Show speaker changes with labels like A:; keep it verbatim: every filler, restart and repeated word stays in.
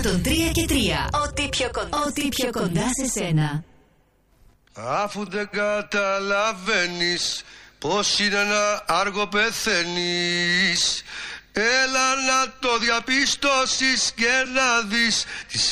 A: εκατόν τρία και τρία. Ό,τι πιο κοντά, Ό,τι πιο κοντά σε σένα.
B: Αφού δεν καταλαβαίνεις πως είναι να άργο πεθαίνεις, έλα να το διαπιστώσεις και να δεις τις